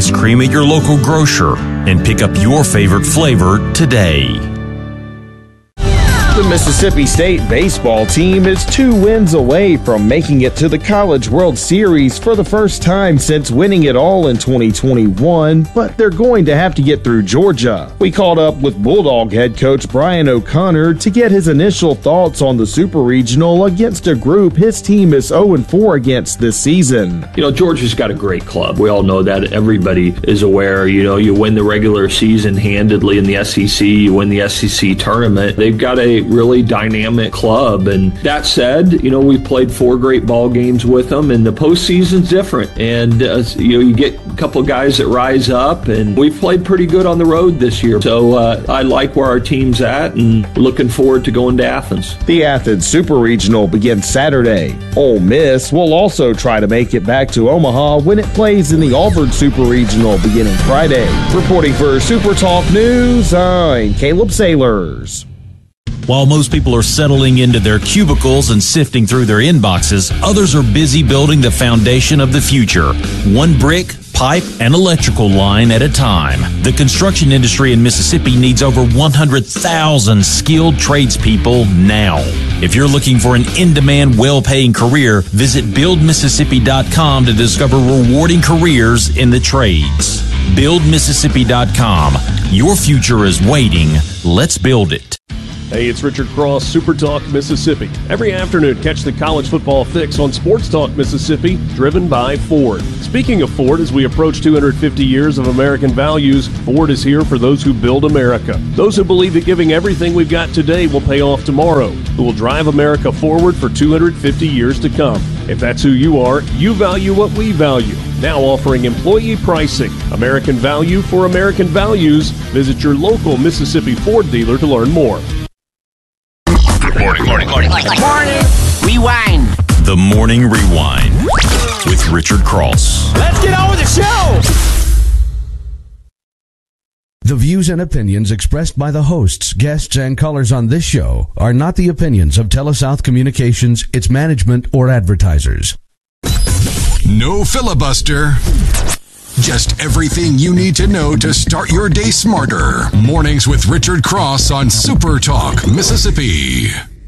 ice cream at your local grocer and pick up your favorite flavor today. The Mississippi State baseball team is 2 wins away from making it to the College World Series for the first time since winning it all in 2021, but they're going to have to get through Georgia. We caught up with Bulldog head coach Brian O'Connor to get his initial thoughts on the Super Regional against a group his team is 0-4 against this season. Georgia's got a great club. We all know that. Everybody is aware. You win the regular season handedly in the SEC, you win the SEC tournament. They've got a really dynamic club, and that said, we played 4 great ball games with them, and the postseason's different, and you get a couple of guys that rise up, and we've played pretty good on the road this year, so I like where our team's at and looking forward to going to Athens. The Athens Super Regional begins Saturday. Ole Miss will also try to make it back to Omaha when it plays in the Auburn Super Regional beginning Friday. Reporting for Super Talk News, I'm Caleb Sailors. While most people are settling into their cubicles and sifting through their inboxes, others are busy building the foundation of the future, one brick, pipe, and electrical line at a time. The construction industry in Mississippi needs over 100,000 skilled tradespeople now. If you're looking for an in-demand, well-paying career, visit BuildMississippi.com to discover rewarding careers in the trades. BuildMississippi.com. Your future is waiting. Let's build it. Hey, it's Richard Cross, Super Talk Mississippi. Every afternoon, catch the college football fix on Sports Talk Mississippi, driven by Ford. Speaking of Ford, as we approach 250 years of American values, Ford is here for those who build America. Those who believe that giving everything we've got today will pay off tomorrow, who will drive America forward for 250 years to come. If that's who you are, you value what we value. Now offering employee pricing. American value for American values. Visit your local Mississippi Ford dealer to learn more. Morning. Rewind. The Morning Rewind with Richard Cross. Let's get on with the show. The views and opinions expressed by the hosts, guests, and callers on this show are not the opinions of TeleSouth Communications, its management, or advertisers. No filibuster. Just everything you need to know to start your day smarter. Mornings with Richard Cross on Super Talk Mississippi.